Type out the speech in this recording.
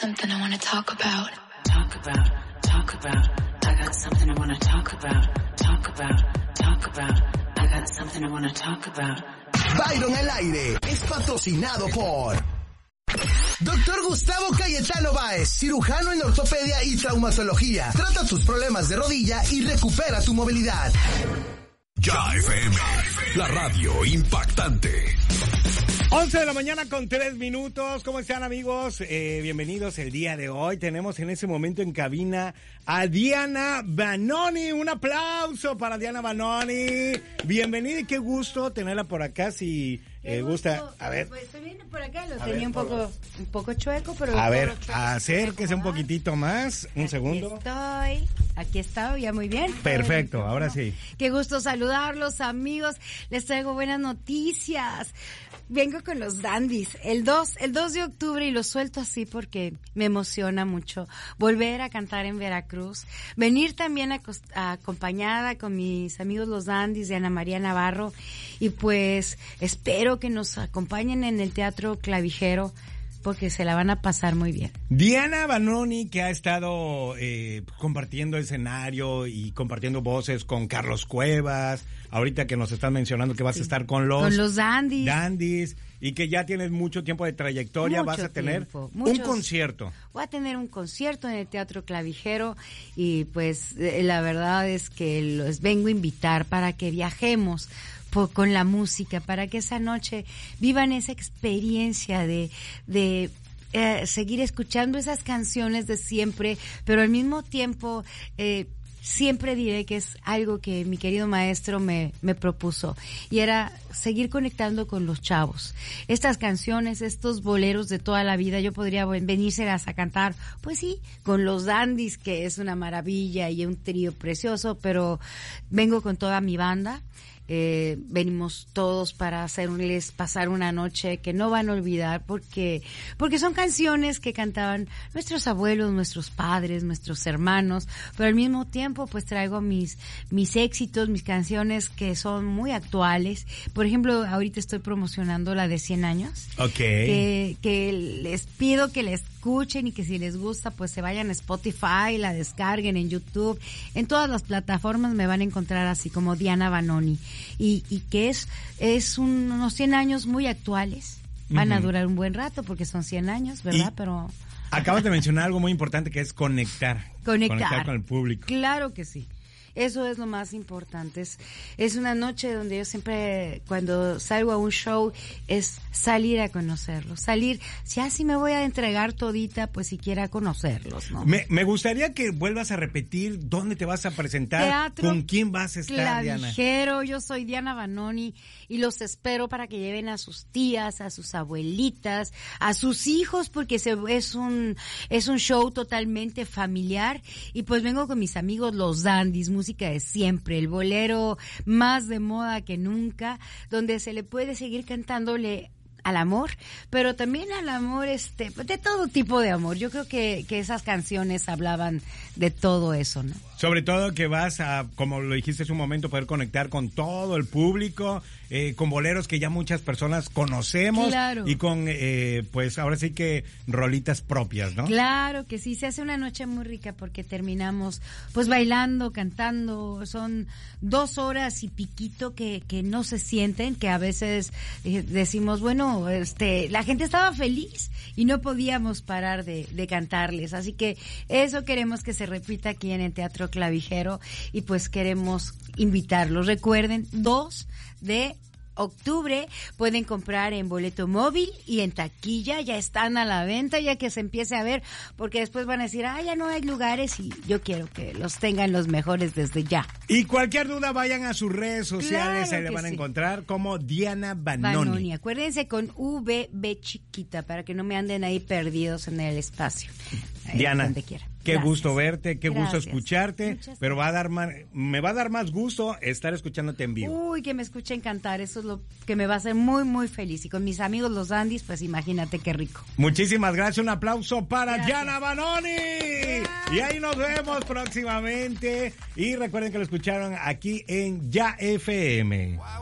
something I wanna talk about. Talk about. I got something I wanna talk about. Talk about. I got something I wanna talk about. Byron al aire es patrocinado por Dr. Gustavo Cayetano Báez, cirujano en ortopedia y traumatología. Trata tus problemas de rodilla y recupera tu movilidad. Ya FM, la radio impactante. 11 de la mañana con 3 minutos. ¿Cómo están, amigos? Bienvenidos el día de hoy. Tenemos en ese momento en cabina a Diana Vanoni. Un aplauso para Diana Vanoni. Bienvenida y qué gusto tenerla por acá. Si gusta, a ver. Pues estoy viendo por acá, lo tenía un poco chueco, pero... A ver, acérquese un poquitito más. Un segundo. Aquí estoy, ya muy bien. Perfecto, ahora sí. Qué gusto saludarlos, amigos. Les traigo buenas noticias. Vengo con los dandies, el 2 de octubre, y lo suelto así porque me emociona mucho volver a cantar en Veracruz, venir también acompañada con mis amigos los dandies de Ana María Navarro, y pues espero que nos acompañen en el Teatro Clavijero, porque se la van a pasar muy bien. Diana Vanoni, que ha estado compartiendo escenario y compartiendo voces con Carlos Cuevas, ahorita que nos están mencionando que vas a estar con los dandies, y que ya tienes mucho tiempo de trayectoria, vas a tener un concierto. Voy a tener un concierto en el Teatro Clavijero, y pues la verdad es que los vengo a invitar para que viajemos con la música, para que esa noche vivan esa experiencia de seguir escuchando esas canciones de siempre, pero al mismo tiempo siempre diré que es algo que mi querido maestro me propuso, y era seguir conectando con los chavos. Estas canciones, estos boleros de toda la vida, yo podría venírselas a cantar, pues sí, con los dandies, que es una maravilla y un trío precioso, pero vengo con toda mi banda. Venimos todos para hacerles pasar una noche que no van a olvidar, porque son canciones que cantaban nuestros abuelos, nuestros padres, nuestros hermanos, pero al mismo tiempo pues traigo mis éxitos, mis canciones que son muy actuales. Por ejemplo, ahorita estoy promocionando la de 100 años. Okay. Que les pido que la escuchen, y que si les gusta pues se vayan a Spotify, la descarguen en YouTube, en todas las plataformas me van a encontrar así como Diana Vanoni. Y que es unos 100 años muy actuales. Van a durar un buen rato porque son 100 años, ¿verdad? Pero acabas de mencionar algo muy importante, que es conectar con el público. Claro que sí. Eso es lo más importante. Es una noche donde yo siempre, cuando salgo a un show, es salir a conocerlos. Si así me voy a entregar todita, pues siquiera conocerlos, ¿no? Me gustaría que vuelvas a repetir dónde te vas a presentar, Teatro con quién vas a estar, Clavijero, Diana. Yo soy Diana Vanoni, y los espero para que lleven a sus tías, a sus abuelitas, a sus hijos, porque es un show totalmente familiar. Y pues vengo con mis amigos los dandies, música de siempre, el bolero más de moda que nunca, donde se le puede seguir cantándole al amor, pero también al amor de todo tipo de amor. Yo creo que esas canciones hablaban de todo eso, ¿no? Sobre todo que vas a, como lo dijiste hace un momento, poder conectar con todo el público, con boleros que ya muchas personas conocemos. Claro. Y con, pues ahora sí que rolitas propias, ¿no? Claro que sí, se hace una noche muy rica porque terminamos pues bailando, cantando. Son 2 horas y piquito que no se sienten, que a veces decimos, bueno, la gente estaba feliz y no podíamos parar de cantarles. Así que eso queremos que se repita aquí en el Teatro Clavijero, y pues queremos invitarlos. Recuerden, 2 de octubre pueden comprar en boleto móvil y en taquilla, ya están a la venta, ya que se empiece a ver, porque después van a decir, ya no hay lugares, y yo quiero que los tengan los mejores desde ya. Y cualquier duda, vayan a sus redes sociales, claro, ahí le van a encontrar como Diana Vanoni. Acuérdense con VB chiquita, para que no me anden ahí perdidos en el espacio. Diana, donde quiera. Qué gusto verte, qué gusto Gracias. Escucharte, pero me va a dar más gusto estar escuchándote en vivo. Uy, que me escuchen cantar, eso es lo que me va a hacer muy, muy feliz. Y con mis amigos los dandies, pues imagínate qué rico. Muchísimas gracias, un aplauso para Diana Vanoni. Gracias. Y ahí nos vemos próximamente. Y recuerden que lo escucharon aquí en Ya FM.